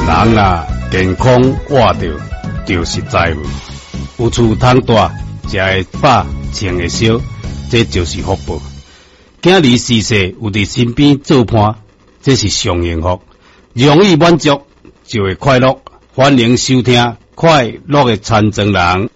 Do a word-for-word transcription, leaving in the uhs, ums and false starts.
人啊，健康活着就是财富，有厝通住，食会饱，穿会烧，这就是福报。囝儿逝世有伫身边做伴，这是上幸福。容易满足就会快乐。欢迎收听快乐的残障人。